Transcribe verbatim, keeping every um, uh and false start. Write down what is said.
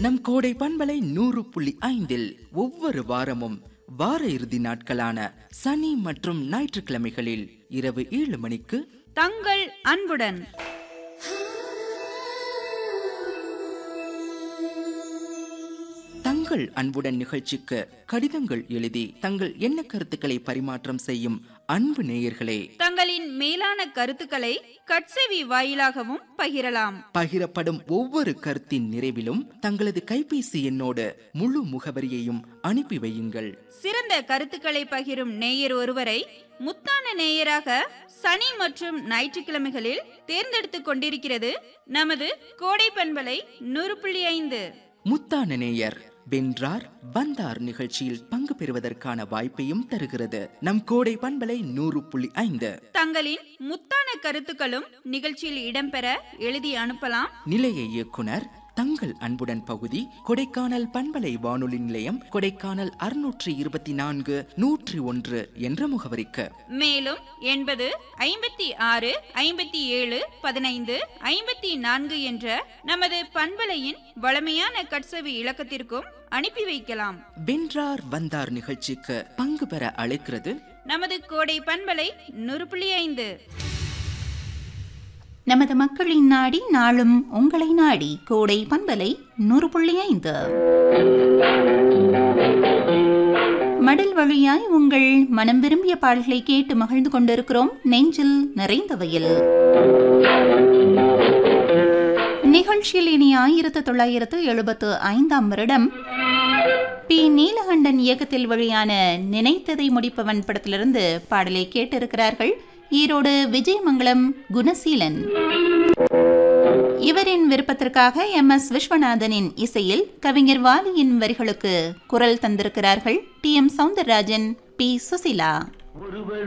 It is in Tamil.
நம் கோடை பண்பலை நூறு புள்ளி ஐந்தில் ஒவ்வொரு வாரமும் வார இறுதி நாட்களான சனி மற்றும் ஞாயிற்றுக்கிழமைகளில் இரவு ஏழு மணிக்கு தங்கள் அன்புடன். தங்கள் அன்புடன் நிகழ்ச்சிக்கு கடிதங்கள் எழுதி தங்கள் எண்ண கருத்துக்களை பரிமாற்றம் செய்யும் அன்பு நேயர்களே, தங்களின் மேலான கருத்துக்களை கட்செவி வாயிலாகவும் பகிரலாம். பகிரப்படும் ஒவ்வொரு கருத்தின் நிறைவிலும் தங்களது கைபேசி எண்ணோடு முழு முகவரியையும் அனுப்பி வையுங்கள். சிறந்த கருத்துக்களை பகிரும் நேயர் ஒருவரை முத்தான நேயராக சனி மற்றும் ஞாயிற்றுக்கிழமைகளில் தேர்ந்தெடுத்துக் கொண்டிருக்கிறது நமது கோடை பண்பலை நூறு புள்ளி ஐந்து. முத்தான நேயர் வென்றார் வந்தார் நிகழ்ச்சியில் பங்கு பெறுவதற்கான வாய்ப்பையும் தருகிறது நம் கோடை பண்பலை நூறு புள்ளி ஐந்து. தங்களின் முத்தான கருத்துக்களும் நிகழ்ச்சியில் இடம்பெற எழுதி அனுப்பலாம். நிலைய இயக்குனர் தங்கள் அன்புடன் பகுதி, கொடைக்கானல் பண்பலை வானொலி நிலையம், கொடைக்கானல் அறுநூற்றி இருபத்தி நான்கு நூற்றி ஒன்று என்ற முகவரிக்கு. மேலும் எண்பது ஐம்பத்தி ஆறு ஐம்பத்தி ஏழு பதினைந்து ஐம்பத்தி நான்கு என்ற நமது பண்பலையின் வளமையான கட்செவி இலக்கத்திற்கும் அனுப்பி வைக்கலாம். வென்றார் வந்தார் நிகழ்ச்சிக்கு பங்கு பெற அழைக்கிறது நமது கோடை பண்பலை நூறு புள்ளி ஐந்து. நமது மக்களின் நாடி நாளும் உங்களை நாடி கோடை பண்பலை நூறு புள்ளி ஐந்து. மடல் வழியாய் உங்கள் மனம் விரும்பிய பாடல்களை கேட்டு மகிழ்ந்து கொண்டிருக்கிறோம் நெஞ்சில் நிறைந்தவையில். நிகழ்ச்சியில் இனி ஆயிரத்து தொள்ளாயிரத்து எழுபத்து ஐந்தாம் வருடம் பி நீலகண்டன் இயக்கத்தில் வழியான நினைத்ததை முடிப்பவன் படத்திலிருந்து பாடலை கேட்டிருக்கிறார்கள் ஈரோடு விஜயமங்கலம் குணசீலன். இவரின் விருப்பத்திற்காக எம் எஸ் விஸ்வநாதனின் இசையில் கவிஞர் வாலியின் வரிகளுக்கு குரல் தந்திருக்கிறார்கள் D M Soundararajan, B Susheela.